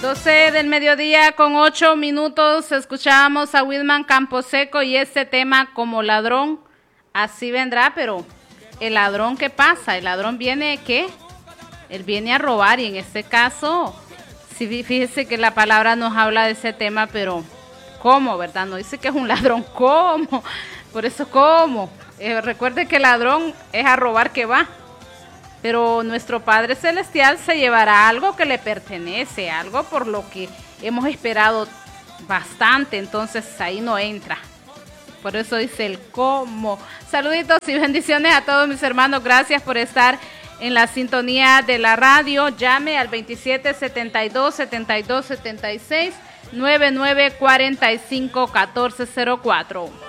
12 del mediodía con 8 minutos, escuchábamos a Wilman Camposeco y este tema Como ladrón, así vendrá, pero el ladrón, ¿qué pasa? El ladrón viene, ¿qué? Él viene a robar y en este caso, sí, fíjese que la palabra nos habla de ese tema, pero ¿cómo, verdad? No dice que es un ladrón, ¿cómo? Por eso, ¿cómo? Recuerde que el ladrón es a robar que va. Pero nuestro Padre Celestial se llevará algo que le pertenece, algo por lo que hemos esperado bastante, entonces ahí no entra. Por eso dice el cómo. Saluditos y bendiciones a todos mis hermanos, gracias por estar en la sintonía de la radio. Llame al 2772-7276, 9945-1404.